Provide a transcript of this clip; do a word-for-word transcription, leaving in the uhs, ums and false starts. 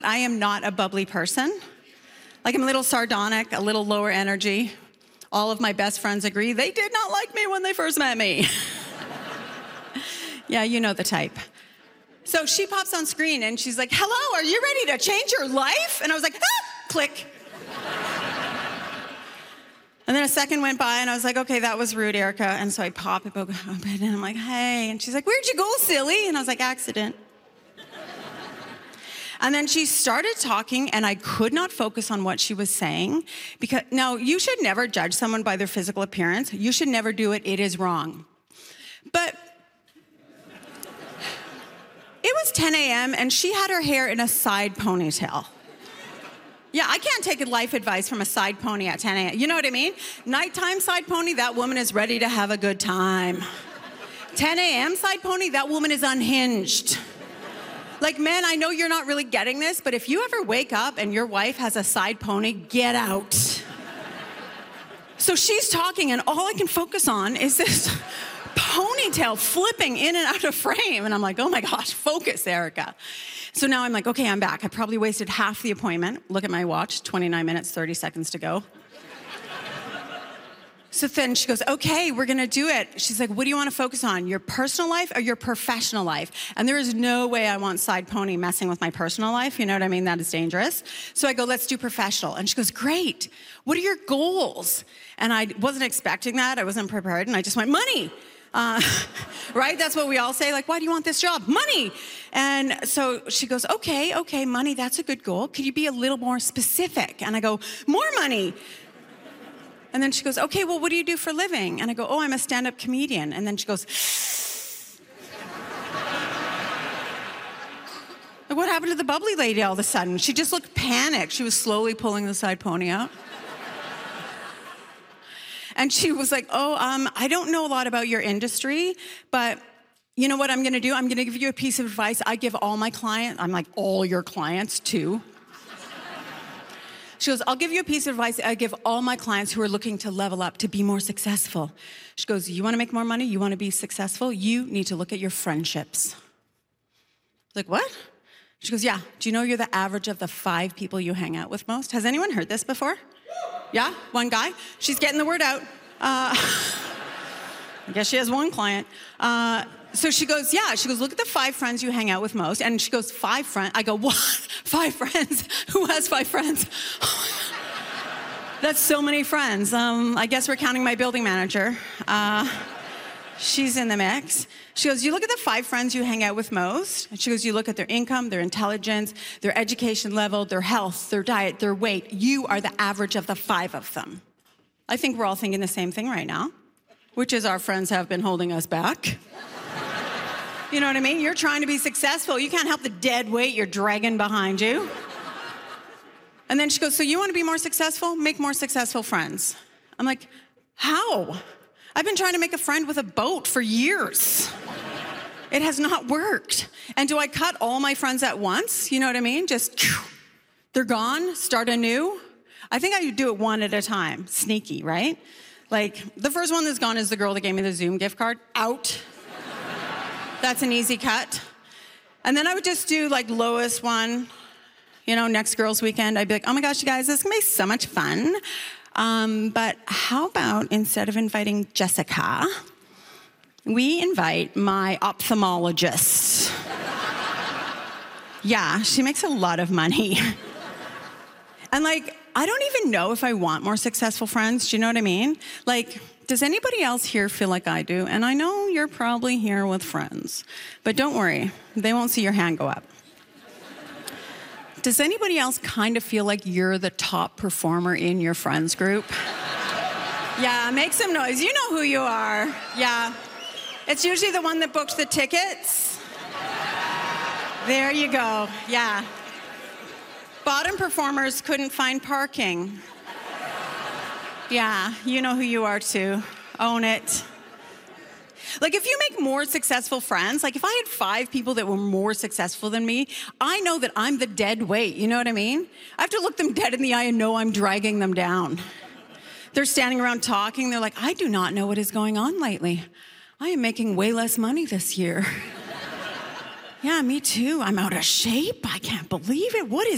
I am not a bubbly person. Like, I'm a little sardonic, a little lower energy. All of my best friends agree they did not like me when they first met me. Yeah, you know the type. So she pops on screen and she's like, hello, are you ready to change your life? And I was like, ah, click. And then a second went by and I was like, okay, that was rude, Erica. And so I pop it open and I'm like, hey. And she's like, where'd you go, silly? And I was like, accident. And then she started talking and I could not focus on what she was saying because, now, you should never judge someone by their physical appearance. You should never do it. It is wrong. But it was ten a.m. and she had her hair in a side ponytail. Yeah, I can't take life advice from a side pony at ten a.m. You know what I mean? Nighttime side pony, that woman is ready to have a good time. ten a.m. side pony, that woman is unhinged. Like, men, I know you're not really getting this, but if you ever wake up and your wife has a side pony, get out. So she's talking and all I can focus on is this ponytail flipping in and out of frame. And I'm like, oh my gosh, focus, Erica. So now I'm like, okay, I'm back. I probably wasted half the appointment. Look at my watch, twenty-nine minutes, thirty seconds to go. So then she goes, okay, we're gonna do it. She's like, what do you wanna focus on? Your personal life or your professional life? And there is no way I want side pony messing with my personal life. You know what I mean? That is dangerous. So I go, let's do professional. And she goes, great. What are your goals? And I wasn't expecting that. I wasn't prepared. And I just went, money. Uh, right? That's what we all say. Like, why do you want this job? Money. And so she goes, okay, okay, money, that's a good goal. Could you be a little more specific? And I go, more money. And then she goes, okay, well, what do you do for a living? And I go, oh, I'm a stand-up comedian. And then she goes, what happened to the bubbly lady all of a sudden? She just looked panicked. She was slowly pulling the side pony out. And she was like, oh, um, I don't know a lot about your industry, but you know what I'm gonna do? I'm gonna give you a piece of advice I give all my clients. I'm like, all your clients too. She goes, I'll give you a piece of advice I give all my clients who are looking to level up, to be more successful. She goes, you wanna make more money? You wanna be successful? You need to look at your friendships. Like, what? She goes, yeah, do you know you're the average of the five people you hang out with most? Has anyone heard this before? Yeah, one guy. She's getting the word out. Uh, I guess she has one client. Uh, so she goes, yeah, she goes, look at the five friends you hang out with most. And she goes, five friends? I go, what? Five friends? Who has five friends? That's so many friends. Um, I guess we're counting my building manager. Uh, she's in the mix. She goes, you look at the five friends you hang out with most. And she goes, you look at their income, their intelligence, their education level, their health, their diet, their weight. You are the average of the five of them. I think we're all thinking the same thing right now, which is our friends have been holding us back. You know what I mean? You're trying to be successful. You can't help the dead weight you're dragging behind you. And then she goes, so you want to be more successful? Make more successful friends. I'm like, how? I've been trying to make a friend with a boat for years. It has not worked. And do I cut all my friends at once? You know what I mean? Just, they're gone, start anew. I think I do it one at a time. Sneaky, right? Like, the first one that's gone is the girl that gave me the Zoom gift card. Out. That's an easy cut. And then I would just do like lowest one, you know, next girls' weekend. I'd be like, oh my gosh, you guys, this is gonna be so much fun. Um, but how about instead of inviting Jessica, we invite my ophthalmologist. Yeah, she makes a lot of money. And like, I don't even know if I want more successful friends. Do you know what I mean? Like, does anybody else here feel like I do? And I know you're probably here with friends, but don't worry, they won't see your hand go up. Does anybody else kind of feel like you're the top performer in your friends group? Yeah, make some noise. You know who you are. Yeah. It's usually the one that booked the tickets. There you go. Yeah. Bottom performers couldn't find parking. Yeah, you know who you are too. Own it. Like, if you make more successful friends, like if I had five people that were more successful than me, I know that I'm the dead weight, you know what I mean? I have to look them dead in the eye and know I'm dragging them down. They're standing around talking, they're like, I do not know what is going on lately. I am making way less money this year. Yeah, me too. I'm out of shape. I can't believe it. What is